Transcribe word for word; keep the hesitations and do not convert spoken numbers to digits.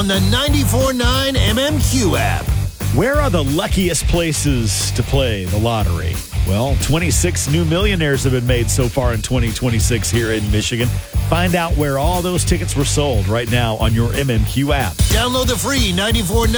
on the ninety-four point nine M M Q app. Where are the luckiest places to play the lottery? Well, twenty-six new millionaires have been made so far in twenty twenty-six here in Michigan. Find out where all those tickets were sold right now on your M M Q app. Download the free ninety-four point nine